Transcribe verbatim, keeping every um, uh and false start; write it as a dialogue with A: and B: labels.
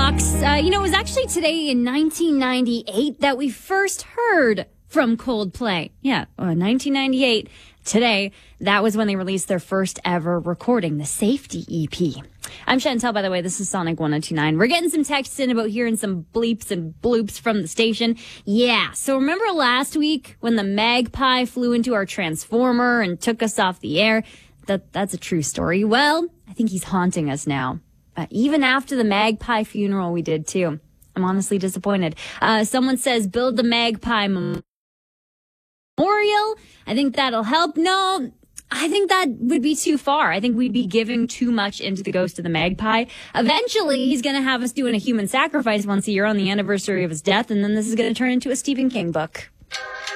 A: Rocks. Uh, you know, it was actually today in nineteen ninety-eight that we first heard from Coldplay. Yeah, uh, nineteen ninety-eight. Today, that was when they released their first ever recording, the Safety E P. I'm Chantel, by the way. This is Sonic one oh two nine. We're getting some texts in about hearing some bleeps and bloops from the station. Yeah, so remember last week when the magpie flew into our transformer and took us off the air? That That's a true story. Well, I think he's haunting us now. Uh, even after the magpie funeral we did, too. I'm honestly disappointed. Uh, someone says, build the magpie memorial. I think that'll help. No, I think that would be too far. I think we'd be giving too much into the ghost of the magpie. Eventually, he's going to have us doing a human sacrifice once a year on the anniversary of his death, and then this is going to turn into a Stephen King book.